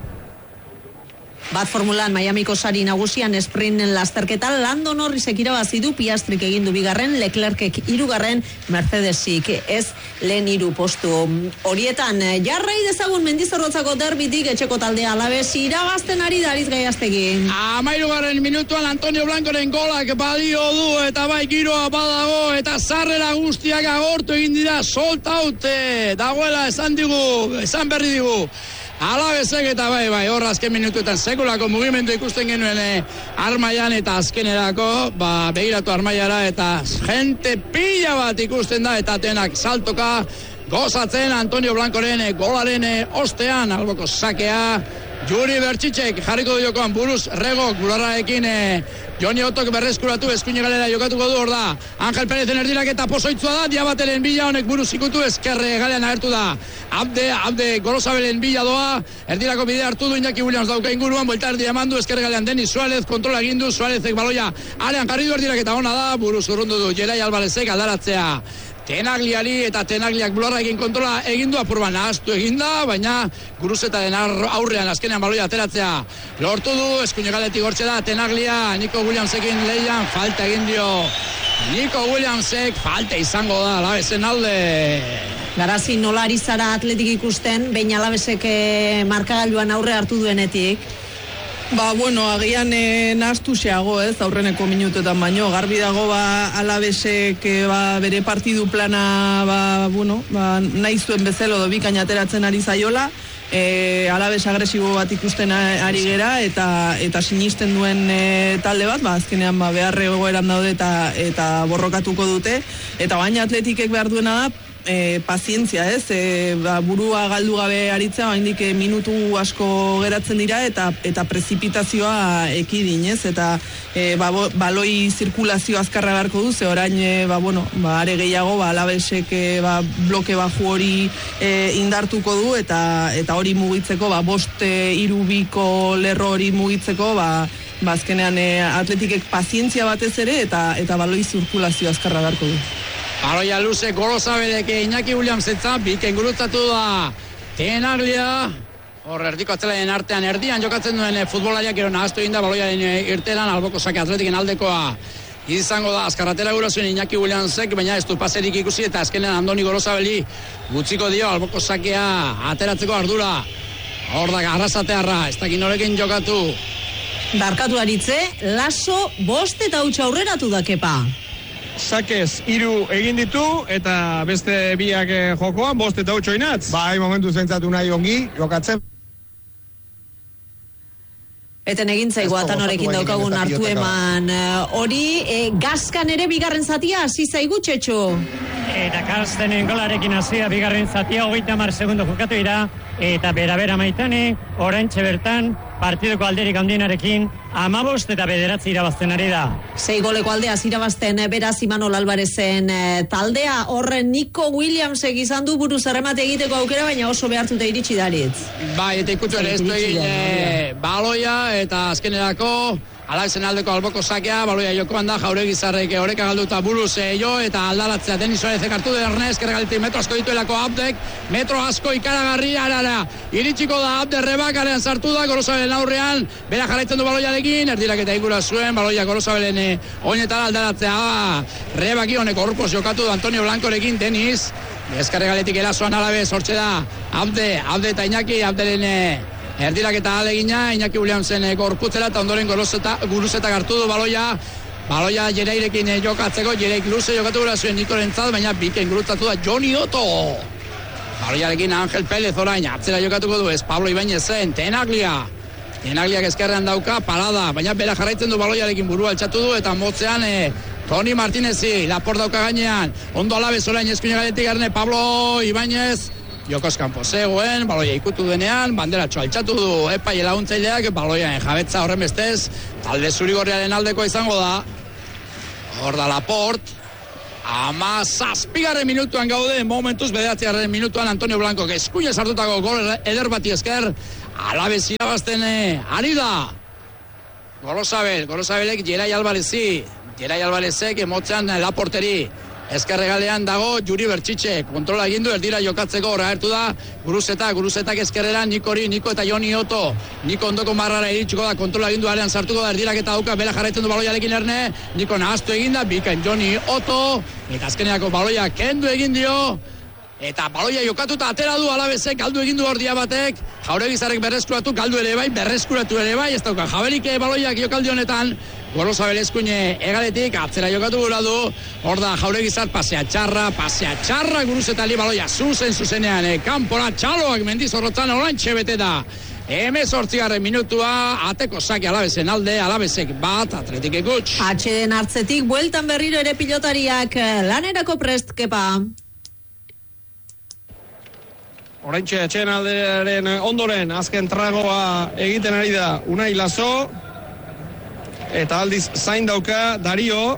Bat formulan Miamiko sari nagusian sprinten lasterketan Lando Norrisek irabazi du, Piastrik egin du bigarren, Leclercek hirugarren, Mercedesik ez lehen 3 postu. Horietan jarrai dezagun Mendizorrotzako derbitik etxeko taldea Alaves irabazten ari da Aritz Gaiastegui. 13. minutuan Antonio Blancoren golak balio du eta bai giroa badago eta sarrera guztiak agortu egin dira, sold out dagoela esan berri digu. Alabezek eta bai, hor azken minutuetan sekulako mugimendu ikusten genuen Armaian eta azkenerako, begiratu Armaiara eta gente pila bat ikusten da eta tenak saltoka gozatzen Antonio Blancoren golaren ostean, alboko sakea, Juri Bertxitxek jarriko du jokoan buruz Regok, bularraekin Joni Otok berreskuratu, eskuine galera jokatuko du hor da. Angel Perezen erdirak eta pozoitzua da, Diabateren bila honek buruz ikutu, eskerre galean agertu da. Abde Gorosabelen bila doa, erdirako bidea hartu du Iñaki Williams dauka inguruan, buelta erdia emandu, eskerre galean Denis Suárez, kontrola egin du, Suárezek baloia arean jarri du erdirak eta ona da, buruz urrundu du Gerai Alvarezek aldaratzea. Tenagliari eta Tenagliak bularra egin kontrola egin du, apurban ahaztu egin da, baina Guruzetaren aurrean azkenean baloia ateratzea lortu du, eskuine galetik hortxe da Tenaglia, Nico Williamsekin leian falta egin dio Nico Williamsek, falta izango da Alavezen alde. Garazi nola ari zara atletik ikusten, behin Alavesek markagailuan aurre hartu duenetik? Agian nahaztu xeago, aurreneko minutuetan baino, garbi dago Alavesek bere partidu plana nahi zuen bezalo dobikain ateratzen ari zaiola, Alaves agresibo bat ikusten ari gera eta sinisten duen talde bat, azkenean beharre egoeran daude eta borrokatuko dute, eta baina atletikek behar duena da pazientzia, burua galdu gabe aritzea, oraindik minutu asko geratzen dira eta prezipitazioa ekidin, eta baloi zirkulazio azkarra beharko du, ze orain are gehiago Alavesek bloke baju hori indartuko du eta hori mugitzeko 5-3-2ko lerro hori mugitzeko azkenean atletikek pazientzia batez ere eta baloi zirkulazio azkarra beharko du. Baloia luze Gorosabelek Iñaki Williamsetza, biken gurutzatu da Tenaglia, hor erdiko atzelaien artean erdian jokatzen duen futbolariak ero nahaztu egin da baloiaren irtelan, alboko sake atletiken aldekoa izango da, azkarratera gurasuen Iñaki Williamsek, baina ez du paserik ikusi eta azkenean Andoni Gorosabeli gutziko dio, alboko sakea ateratzeko ardura, hor da Arrasatearra, ez dakin norekin jokatu. Barkatu Aritze, Laso 5 eta huts aurreratu da Kepa. Sakez 3 egin ditu eta beste biak jokoan 5 eta 8 inatz. Momentu zentzatu nahi ongi, jokatzen. Eten egin zaigu Atanorekin daukagun hartu eman hori, Gaskan ere bigarren zatia hasi zaigu Txetxo. Eta Karstenen golarekin hasia bigarren zatia 30 segundo jokatu dira eta bera Maitane, oraintxe bertan partidoko alderik handienarekin 15 eta 9 irabazten ari da. 6 goleko aldeaz irabazten beraz Imanol Alvarezen taldea, horren Nico Williamsek izan du buruz erremate egiteko aukera, baina oso behartuta iritsi daritz. Eta ikutu ere ez du egin baloia eta azkenerako Alavezen aldeko alboko sakea, baloia jokoan da, Jauregi Zarrek oreka galduta buruz jo eta aldaratzea Denis Suárezek hartu du Ernest, kergaletik metro asko dituelako Abdek, metro asko ikaragarri arara, iritsiko da Abde Rebakarean sartu da, Gorosabelen aurrean, bera jarraitzen du baloiarekin, erdirak eta ingura zuen, baloia Gorosabelen oinetara aldaratzea, Rebaki honek orpoz jokatu da Antonio Blancorekin, Denis, eskarregaletik erasoan Alaves, hortxe da, Abde eta Iñaki, Abderen erdirak eta alegina, Iñaki Williamsen gorputzera eta ondoren Guruzetak hartu du baloia Baloia Jereirekin jokatzeko, Jereik luze jokatu gura zuen Nikorentzat, baina biken gurutatu da Joni Otto. Baloiarekin Angel Pérez orain, atzera jokatuko du ez, Pablo Ibainezen, Tenagliak ezkerrean dauka, parada, baina bera jarraitzen du baloiarekin burua altxatu du, eta motzean Toni Martinezi, lapor dauka gainean, ondo Alabez orain eskuine galetik garne, Pablo Ibainez, Jokos kanpo zegoen, baloia ikutu denean, banderatxo altxatu du epai laguntzaileak, baloiaen jabetza horren bestez, talde zurigorriaren aldeko izango da, hor da Laport, 17. minutuan gaude, momentuz 9. minutuan Antonio Blanco, eskuine sartutako gol eder bati esker, Alabez irabazten ari da. Golosabelek Jerai Alvarezek emotzean Laporteri. Ezkerregalean dago Juri Bertxitxe, kontrola egindu erdira jokatzeko horra hartu da Guruzetak ezkerrera, Niko eta Joni Otto. Niko ondoko marrara iritsiko da, kontrola egindu arean sartuko da erdirak eta dauka, bera jarraitzen du baloiarekin erne, Niko nahaztu eginda, bikain Joni Otto, eta azkeneako baloia kendu egin dio, eta baloia jokatuta atera du Alabezek, galdu egin du ordia batek, Jauregizarrek galdu ere bai, berreskuratu ere bai, ez dauka Jaberik baloiak jokaldi honetan, Golosabel eskuine egaletik, atzera jokatu gura du, hor da Jauregizar pasea txarra, Guruzetali baloia zuzenean, kanpora txaloak Mendizorrotzan orantxe bete da. 18. minutua, ateko sake Alabezen alde, Alabezek bat, Atletik gutx. Atxeden hartzetik, bueltan berriro ere pilotariak lanerako prest, kepa. Oraintxe etxeen aldearen ondoren azken tragoa egiten ari da Unai Laso, eta aldiz zain dauka Dario.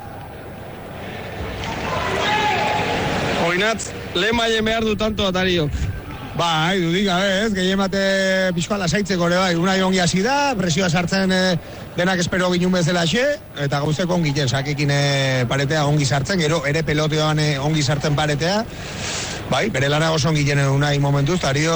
Oinatz, lehen maien behar du tantoa Dario. Bai, dudik gabe, ez, gehien bate pixkoa lasaitzeko ere bai, Unai ongi hasi da, presioa sartzen denak espero ginun bezala xe, eta gauzeko ongi jen, sakekin paretea ongi sartzen, gero ere peloteoan ongi sartzen paretea, bai, bere lana oso ongi jenen Unai momentuz, Dario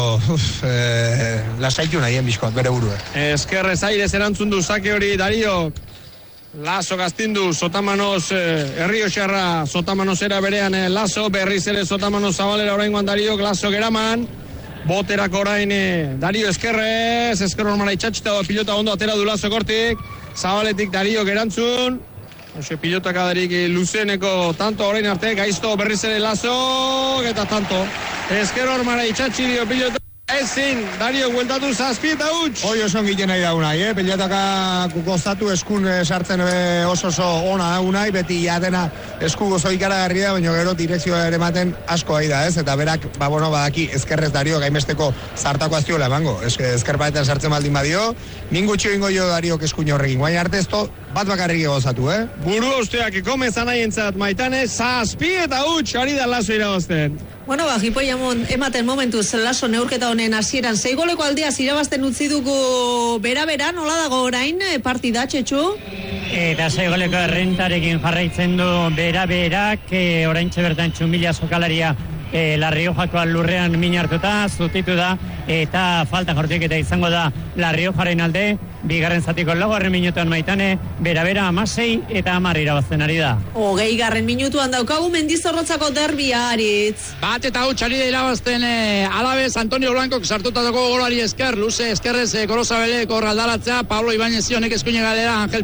lasaitu nahien bizkoat, bere burue. Eskerrez airez erantzun du sake hori Dario. Laso gaztindu, Sotamanoz, Errioxarra, Sotamanozera berean Laso, berriz ere Sotamanoz zabalera oraingoan Dario, Laso geraman, boterako orain Dario eskerrez, esker hormara itxatxita pilota ondo atera du Laso kortik, zabaletik Dario gerantzun, pilotaka darik luzeneko tanto orain arte, gaizto berriz ere Laso, eta tanto, esker hormara itxatxi dio pilota. Ezin, Dario, gueltatu zazpi eta huts. Hoi oso egiten nahi da Unai, pilotaka gozatu eskun sartzen oso ona da Unai, beti jatena esku gozo ikaragarria, baina gero direkzioa ere maten asko ahi da, ez? Eta berak, badaki, ezkerrez Dario gainbesteko zartako aztiola emango. Ezker batean sartzen baldin badio, ningutxio ingo jo Dario eskuin horrekin. Guain arte ez bat bakarrik gozatu, Buru usteak komezan aientzat maitane, zazpi eta huts, ari da Laso irabazten. Bueno, jipoi ematen momentuz Laso neurketa honen hasieran 6 goleko aldeaz irabazten utzi dugu bera, nola dago orain partida, Txetxu? Eta 6 goleko errentarekin jarraitzen du berak, oraintxe bertan Txumila sokalaria La Riojako lurrean min hartuta, zutitu da, eta falta jortik eta izango da La Riojaren alde, bigarren zatiko 4. minutuan maitane, bera 16 eta 10 irabazten ari da. 20. minutuan daukagu Mendizorrotzako derbia, Aritz. Bat eta huts ari da irabazten Alabez, Antonio Blancok sartutako golari esker, luze eskerrez Golosabelek horraldaratzea, Pablo Ibainez honek eskuine galera, Angel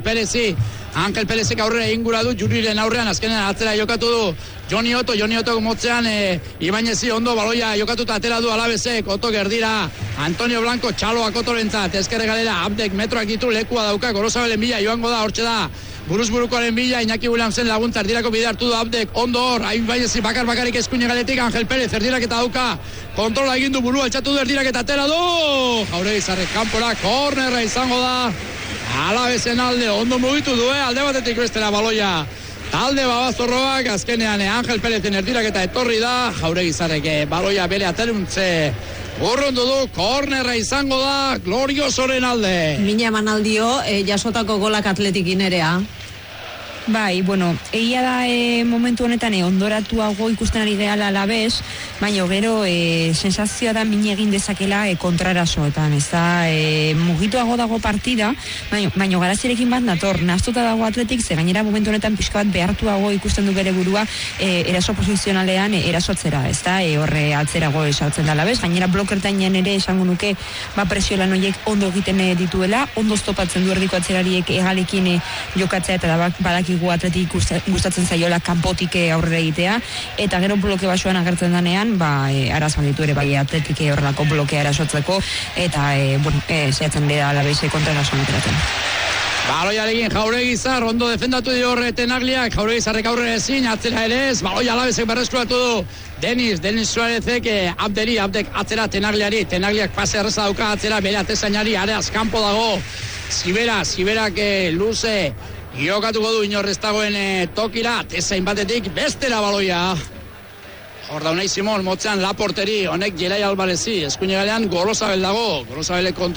Perezek aurrera ingura du, Juriren aurrean azkenean atzera jokatu du Joni Otto motzean Ibainezi ondo baloia jokatuta atera du Alabezek, Otto gerdira, Antonio Blanco txaloak Ottorentzat, ezkerre galera, Abdek metroak ditu, lekua dauka, Golosabelen bila joango da, hortxe da, buruz-burukoaren bila, Iñaki Williamsen laguntza erdirako bide hartu du Abdek, ondo hor, Ibainezi bakarrik eskuine galetik, Angel Pérez erdirak eta dauka, kontrola egindu burua, altxatu du erdirak eta atera du, Jauregizarrek kanpora, kornerra izango da, Alabezen alde, ondo mugitu du, alde batetik bestera baloia, talde Babazorroak, azkenean Angel Pérezen erdirak eta etorri da, Jauregizarrek baloia bere ateruntze, urrundu du, kornerra izango da, Gloriosoren alde. Mina eman aldio, jasotako golak Atletikin erea. Bai, bueno, egia da momentu honetan ondoratuago ikusten ari gehala Alavés, baina gero sensazioa da min egin dezakela kontrarasoetan, ez da mugituago dago partida, baina garazirekin bat nator, nahaztuta dago Atletik, ze gainera momentu honetan pixka bat behartuago ikusten du bere burua eraso posizionalean erasotzera, ez da, horre atzerago esartzen da Alavés, gainera blokertainean ere esango nuke presio lan horiek ondo egiten dituela, ondo stopatzen du erdiko atzerariek egalekin jokatzea eta badaki Atletik gustatzen zaiola kanpotik aurrera egitea, eta gero bloke basuan agertzen danean, arazan ditu ere bai Atletik horrelako blokea erasotzeko, eta zehatzen dira Alavese kontrarasoan ateratzen. Baloiarekin Jauregizar, ondo defendatu dio horre Tenagliak, Jauregizarrek aurrera ezin, atzera ere ez, baloi Alavesek berreskuratu du, Denis Suarezek Abdek atzera Tenagliak pase erreza dauka atzera, bere atezainari, areaz kanpo dago, Ziberak luze, jokatuko du inorrez dagoen tokira, tezain batetik bestera baloia. Hor da Unai Simon, motzean Laporteri, honek Jelai Albarezi, eskuine galean Gorosabel dago, Gorosabelek